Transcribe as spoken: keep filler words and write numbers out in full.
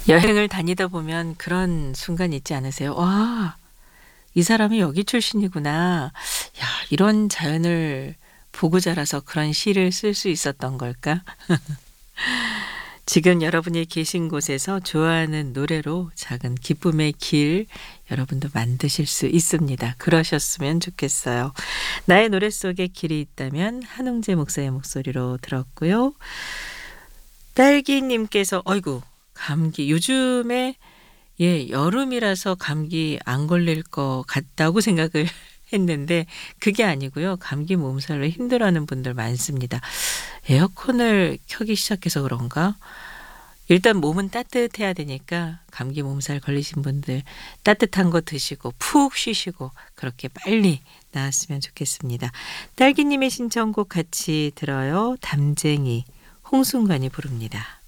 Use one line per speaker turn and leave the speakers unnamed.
여행을 다니다 보면 그런 순간 있지 않으세요? '와 이 사람이 여기 출신이구나. 야 이런 자연을 보고 자라서 그런 시를 쓸 수 있었던 걸까?' 지금 여러분이 계신 곳에서 좋아하는 노래로 작은 기쁨의 길 여러분도 만드실 수 있습니다. 그러셨으면 좋겠어요. 나의 노래 속에 길이 있다면 한웅재 목사의 목소리로 들었고요. 딸기님께서 "아이고 감기 요즘에 예 여름이라서 감기 안 걸릴 것 같다."고 생각을 했는데 그게 아니고요. 감기 몸살로 힘들어하는 분들 많습니다. 에어컨을 켜기 시작해서 그런가? 일단 몸은 따뜻해야 되니까 감기 몸살 걸리신 분들 따뜻한 거 드시고 푹 쉬시고 그렇게 빨리 나았으면 좋겠습니다. 딸기님의 신청곡 같이 들어요. 담쟁이 홍순관이 부릅니다.